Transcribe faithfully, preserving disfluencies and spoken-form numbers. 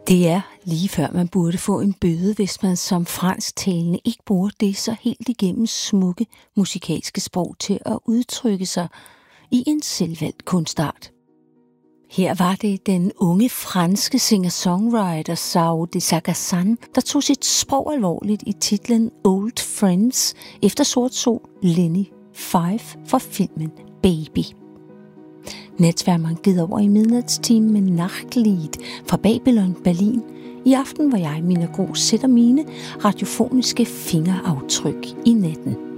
Det er lige før man burde få en bøde, hvis man som fransktalende ikke bruger det så helt igennem smukke musikalske sprog til at udtrykke sig i en selvvalgt kunstart. Her var det den unge franske singer-songwriter Sao de Sagazan, der tog sit sprog alvorligt i titlen Old Friends efter Sort Sol Lenny Five for filmen Baby. Natsværmeren givet over i midnatstimen med Nachtlied fra Babylon Berlin. I aften, hvor jeg, Mina Gros, sætter mine radiofoniske fingeraftryk i natten.